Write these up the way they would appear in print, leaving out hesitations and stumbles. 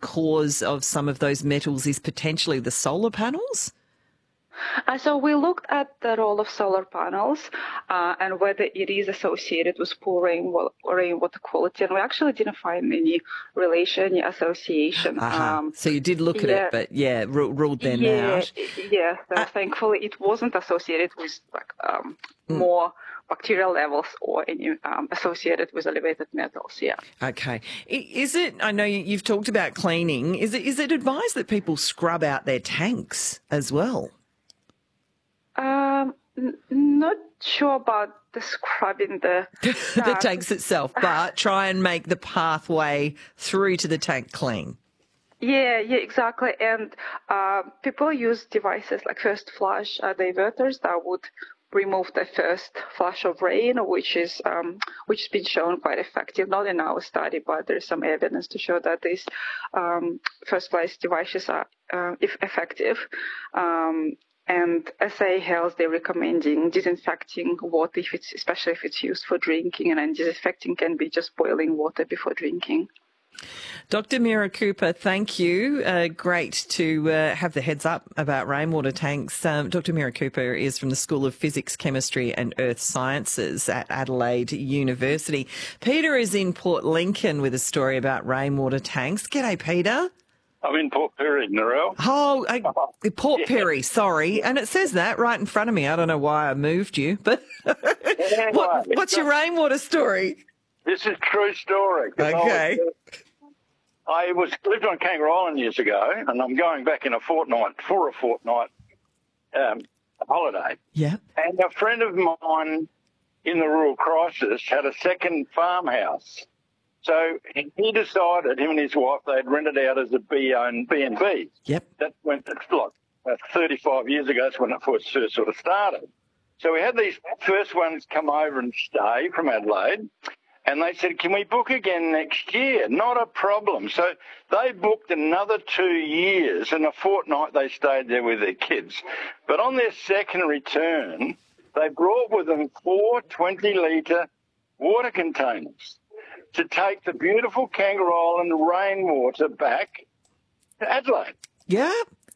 cause of some of those metals is potentially the solar panels? So we looked at the role of solar panels and whether it is associated with poor rainwater quality, and we actually didn't find any relation, any association. So you did look at it, but ruled them out. Yeah, so thankfully it wasn't associated with more bacterial levels or any associated with elevated metals, yeah. Okay. Is it, I know you've talked about cleaning, is it advised that people scrub out their tanks as well? Not sure about the scrubbing the the tanks itself, but try and make the pathway through to the tank clean. Yeah, exactly. And people use devices like first flush diverters that would remove the first flush of rain, which has been shown quite effective. Not in our study, but there's some evidence to show that these first flush devices are effective. And SA Health, they're recommending disinfecting water, especially if it's used for drinking, and then disinfecting can be just boiling water before drinking. Dr. Mira Cooper, thank you. Great to have the heads up about rainwater tanks. Dr. Mira Cooper is from the School of Physics, Chemistry and Earth Sciences at Adelaide University. Peter is in Port Lincoln with a story about rainwater tanks. G'day, Peter. I'm in Port Pirie, Narelle. Oh, Port Pirie, sorry. And it says that right in front of me. I don't know why I moved you, but what's your rainwater story? This is a true story. Okay. I lived on Kangaroo Island years ago, and I'm going back in a fortnight holiday. Yeah. And a friend of mine in the rural crisis had a second farmhouse. So he decided, him and his wife, they'd rented out as a B&B. Yep. That went, like 35 years ago, that's when it first sort of started. So we had these first ones come over and stay from Adelaide, and they said, can we book again next year? Not a problem. So they booked another 2 years, and a fortnight they stayed there with their kids. But on their second return, they brought with them 4 20-litre water containers to take the beautiful Kangaroo Island rainwater back to Adelaide. Yeah.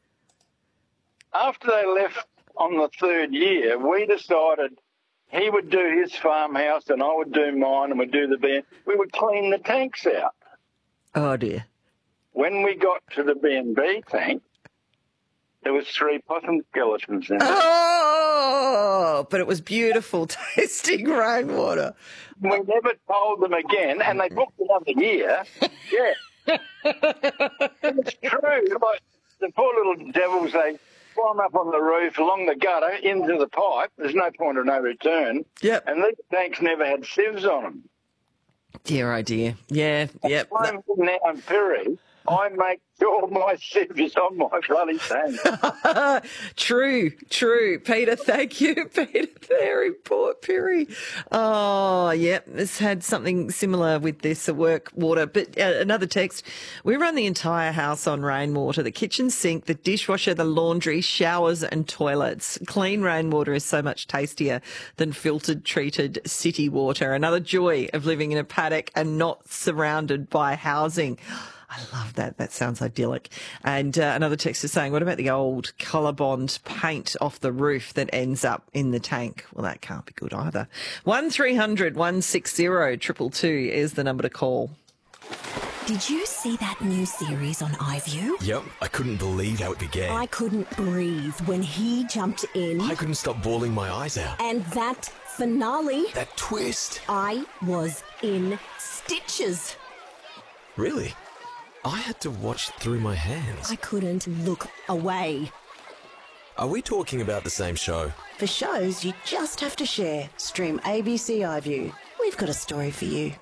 After they left on the third year, we decided he would do his farmhouse and I would do mine and we'd do the B&B. We would clean the tanks out. Oh, dear. When we got to the B&B tank, there was 3 possum skeletons in it. Oh, but it was beautiful tasting rainwater. We never told them again, and they booked another year. Yeah. It's true. Like, the poor little devils, they climb up on the roof, along the gutter, into the pipe. There's no point of no return. Yep. And these tanks never had sieves on them. Dear, oh dear. Yeah, yep. Now in Pirie, I make sure my sieve is on my bloody tank. True. Peter, thank you. Peter there in Port Pirie. Oh, yep. It's had something similar with this work water. But another text. We run the entire house on rainwater, the kitchen sink, the dishwasher, the laundry, showers and toilets. Clean rainwater is so much tastier than filtered, treated city water. Another joy of living in a paddock and not surrounded by housing. I love that. That sounds idyllic. And another text is saying, what about the old Colorbond paint off the roof that ends up in the tank? Well, that can't be good either. 1300 160 222 is the number to call. Did you see that new series on iView? Yep, I couldn't believe how it began. I couldn't breathe when he jumped in. I couldn't stop bawling my eyes out. And that finale. That twist. I was in stitches. Really? I had to watch through my hands. I couldn't look away. Are we talking about the same show? For shows you just have to share, stream ABC iView. We've got a story for you.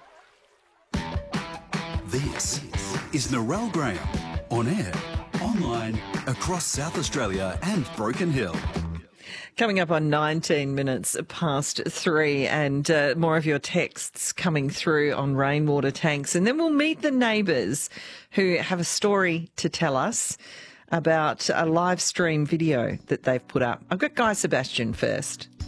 This is Narelle Graham, on air, online, across South Australia and Broken Hill. Coming up on 19 minutes past 3, and more of your texts coming through on rainwater tanks. And then we'll meet the neighbours who have a story to tell us about a live stream video that they've put up. I've got Guy Sebastian first.